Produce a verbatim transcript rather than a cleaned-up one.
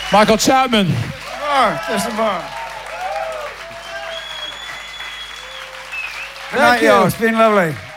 Michael Chapman. Bar, just a bar. Good night, you. y'all. It's been lovely.